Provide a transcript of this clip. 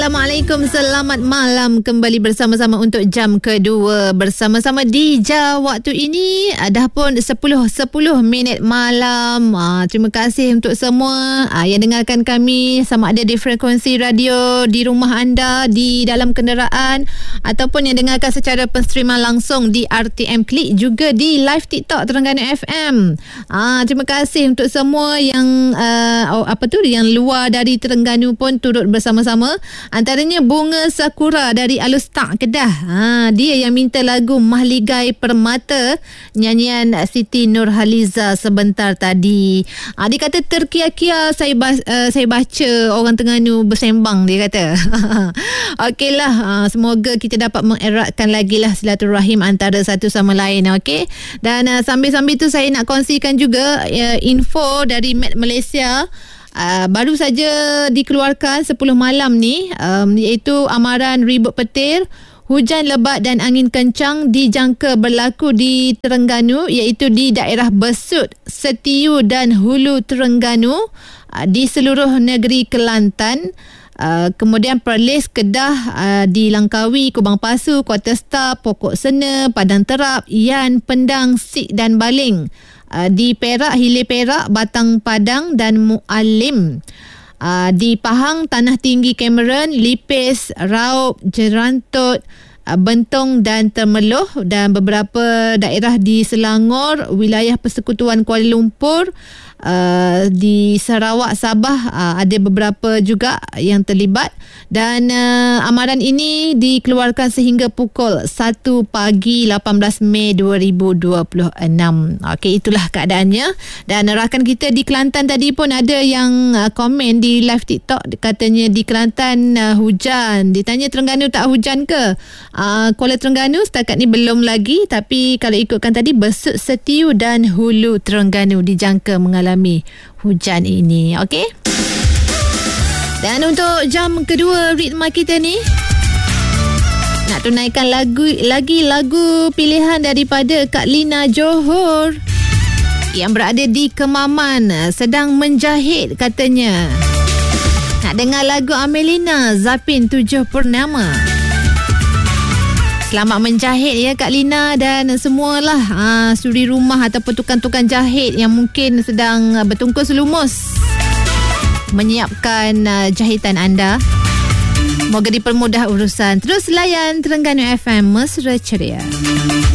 Assalamualaikum, selamat malam. Kembali bersama-sama untuk jam kedua bersama-sama di Jah. Waktu ini dah pun 10 minit malam. Terima kasih untuk semua yang dengarkan kami, sama ada di frekuensi radio di rumah anda, di dalam kenderaan, ataupun yang dengarkan secara penstreaman langsung di RTM Klik, juga di live TikTok Terengganu FM. Terima kasih untuk semua yang yang luar dari Terengganu pun turut bersama-sama. Antaranya Bunga Sakura dari Alustak, Kedah. Dia yang minta lagu Mahligai Permata, nyanyian Siti Nurhaliza sebentar tadi. Dia kata terkia-kia saya baca orang Terengganu bersembang, dia kata. Okeylah, semoga kita dapat mengeratkan lagi lah silaturahim antara satu sama lain. Okey. Dan sambil-sambil tu saya nak kongsikan juga info dari Met Malaysia. Baru saja dikeluarkan 10 malam ni, iaitu amaran ribut petir, hujan lebat dan angin kencang dijangka berlaku di Terengganu, iaitu di daerah Besut, Setiu dan Hulu Terengganu, di seluruh negeri Kelantan. Kemudian Perlis, Kedah, di Langkawi, Kubang Pasu, Kuarter Star, Pokok Sena, Padang Terap, Yan, Pendang, Sik dan Baling. Di Perak, Hilir Perak, Batang Padang dan Mualim. Di Pahang, Tanah Tinggi Cameron, Lipis, Raup, Jerantut, Bentong dan Temeloh, dan beberapa daerah di Selangor, wilayah Persekutuan Kuala Lumpur, di Sarawak, Sabah, ada beberapa juga yang terlibat. Dan amaran ini dikeluarkan sehingga pukul 1 pagi 18 Mei 2026. Okey, itulah keadaannya. Dan rakan kita di Kelantan tadi pun ada yang komen di live TikTok, katanya di Kelantan hujan. Ditanya Terengganu tak hujan ke? Kuala Terengganu setakat ni belum lagi, tapi kalau ikutkan tadi, Besut, Setiu dan Hulu Terengganu dijangka mengalami hujan ini. Okey. Dan untuk jam kedua ritma kita ni, nak tunaikan lagu pilihan daripada Kak Lina Johor yang berada di Kemaman, sedang menjahit katanya. Nak dengar lagu Amelina, Zapin 7 Purnama. Selamat menjahit ya Kak Lina, dan semualah suri rumah ataupun tukang-tukang jahit yang mungkin sedang bertungkus lumus menyiapkan jahitan anda. Moga dipermudah urusan. Terus layan Terengganu FM, mesra ceria.